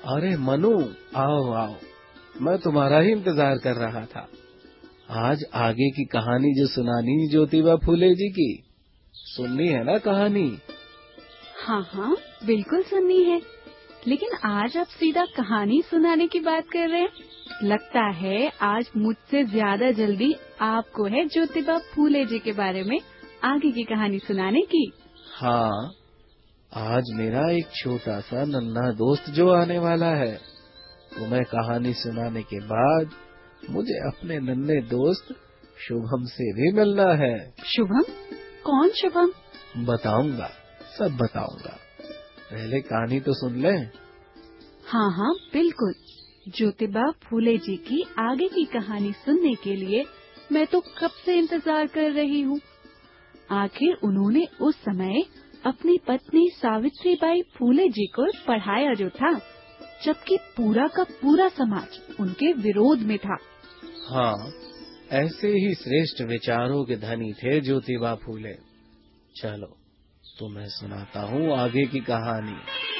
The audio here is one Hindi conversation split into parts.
अरे मनु, आओ आओ, मैं तुम्हारा ही इंतजार कर रहा था। आज आगे की कहानी जो सुनानी ज्योतिबा फूले जी की, सुननी है ना कहानी? हाँ हाँ, बिल्कुल सुननी है। लेकिन आज आप सीधा कहानी सुनाने की बात कर रहे हैं। लगता है आज मुझसे ज्यादा जल्दी आपको है ज्योतिबा फूले जी के बारे में आगे की कहानी सुनाने की। हाँ, आज मेरा एक छोटा सा नन्हा दोस्त जो आने वाला है, तुम्हें कहानी सुनाने के बाद मुझे अपने नन्हे दोस्त शुभम से भी मिलना है। शुभम? कौन शुभम? बताऊंगा, सब बताऊंगा। पहले कहानी तो सुन ले। हाँ हाँ, बिल्कुल। ज्योतिबा फूले जी की आगे की कहानी सुनने के लिए मैं तो कब से इंतजार कर रही हूँ। आखिर उन्होंने उस समय अपनी पत्नी सावित्रीबाई फूले जी को पढ़ाया जो था, जबकि पूरा का पूरा समाज उनके विरोध में था। हाँ, ऐसे ही श्रेष्ठ विचारों के धनी थे ज्योतिबा फूले। चलो, तुम्हें सुनाता हूँ आगे की कहानी।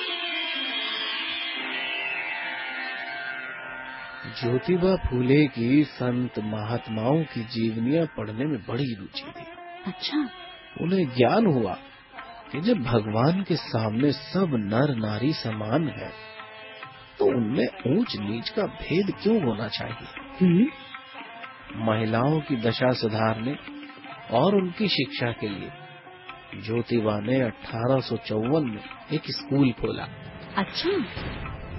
ज्योतिबा फूले की संत महात्माओं की जीवनियाँ पढ़ने में बड़ी रुचि थी। अच्छा। उन्हें ज्ञान हुआ कि जब भगवान के सामने सब नर नारी समान है, तो उनमें ऊंच नीच का भेद क्यों होना चाहिए। महिलाओं की दशा सुधारने और उनकी शिक्षा के लिए ज्योतिबा ने 1854 में एक स्कूल खोला। अच्छा।